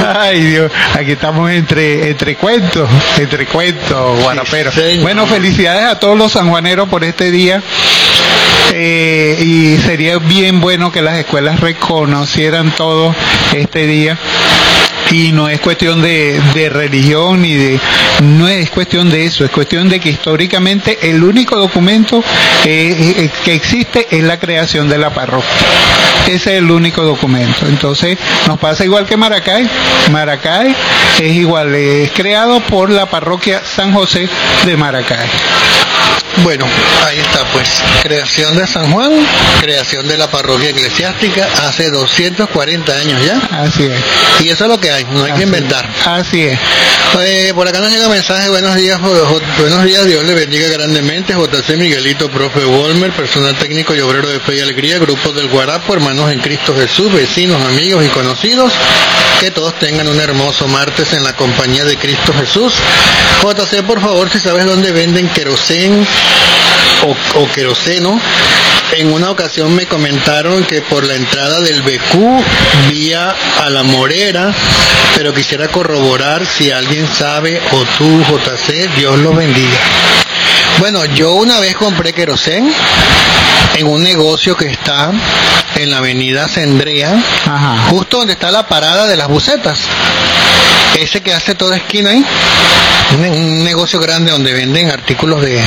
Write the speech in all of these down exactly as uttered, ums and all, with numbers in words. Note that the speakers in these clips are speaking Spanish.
Ay, Dios, aquí estamos entre, entre cuentos, entre cuentos, guaraperos. Sí, bueno, felicidades a todos los sanjuaneros por este día. Eh, y sería bien bueno que las escuelas reconocieran todo este día. Y no es cuestión de, de religión ni de, no es cuestión de eso, es cuestión de que históricamente el único documento eh, eh, que existe es la creación de la parroquia. Ese es el único documento. Entonces nos pasa igual que Maracay. Maracay es igual, es creado por la parroquia San José de Maracay. Bueno, ahí está pues, creación de San Juan, creación de la parroquia eclesiástica hace doscientos cuarenta años ya. Así es. Y eso es lo que hay, no hay Así que inventar. Es. Así es. Eh, por acá nos llega un mensaje, buenos días, buenos días, Dios le bendiga grandemente, J C Miguelito, profe Wolmer, personal técnico y obrero de Fe y Alegría, grupos del Guarapo, hermanos en Cristo Jesús, vecinos, amigos y conocidos, que todos tengan un hermoso martes en la compañía de Cristo Jesús. J C, por favor, si sabes dónde venden querosén o, o queroseno. En una ocasión me comentaron que por la entrada del B Q vía a La Morera, pero quisiera corroborar si alguien sabe, o tú, J C, Dios los bendiga. Bueno, yo una vez compré querosén en un negocio que está en la avenida Cendrea, Ajá. justo donde está la parada de las busetas. Ese que hace toda esquina ahí, un, un negocio grande donde venden artículos de,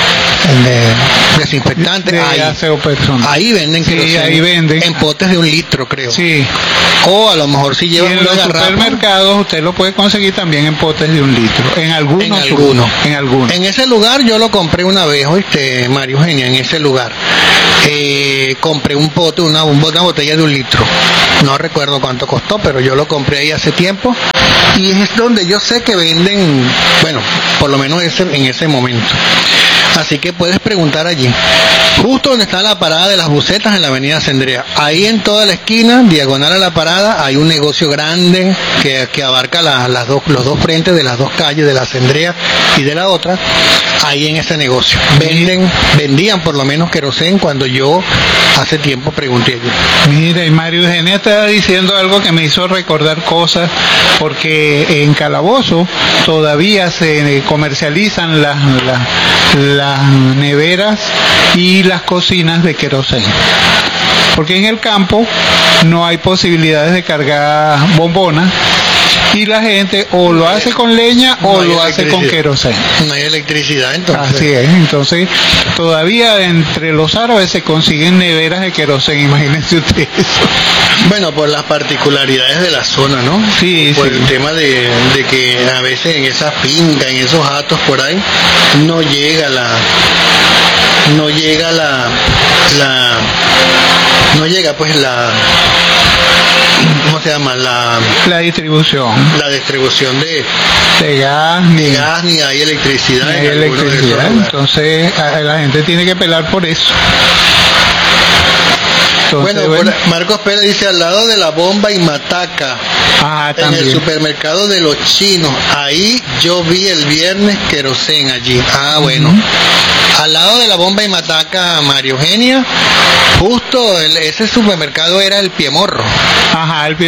de desinfectantes. De, de ahí, aseo personal. Ahí venden sí, querosén, ahí venden. En potes de un litro, creo. Sí. O a lo mejor si llevan en los supermercados usted lo puede conseguir también en potes de un litro. En algunos. En algunos. En algunos. En ese lugar yo lo compré una vez, oíste, María Eugenia, en ese lugar. Eh, compré un pote, una, una botella de un litro. No recuerdo cuánto costó, pero yo lo compré ahí hace tiempo. Y es donde yo sé que venden, bueno, por lo menos ese, en ese momento. Así que puedes preguntar allí. Justo donde está la parada de las busetas en la avenida Cendrea. Ahí en toda la esquina, diagonal a la parada, hay un negocio grande que, que abarca la, las dos, los dos frentes de las dos calles, de la Cendrea y de la otra. Ahí en ese negocio. Venden, vendían por lo menos querosén cuando yo hace tiempo pregunté allí. Mira, y María Eugenia estaba diciendo algo que me hizo recordar cosas, porque en Calabozo todavía se comercializan las, las, las neveras y las cocinas de querosén. Porque en el campo no hay posibilidades de cargar bombonas y la gente o lo hace con leña o no lo hace con querosén. No hay electricidad, entonces. Así es, entonces todavía entre los árabes se consiguen neveras de querosén, imagínense ustedes eso. Bueno, por las particularidades de la zona, ¿no? Sí, por sí. el tema de, de que a veces en esas fincas, en esos hatos por ahí, no llega la, no llega la, la, no llega pues la, ¿cómo se llama? La, la distribución. La distribución de, de gas, ni de gas, ni hay electricidad. Ni hay electricidad, entonces la gente tiene que pelar por eso. Entonces, bueno, bueno. Marcos Pérez dice, al lado de la bomba y Mataca, ah, en el supermercado de los chinos, ahí yo vi el viernes querosén allí. Ah, bueno. Uh-huh. Al lado de la bomba y Mataca, María Eugenia, justo el, ese supermercado era el Piemorro. Ajá, el Piemorro.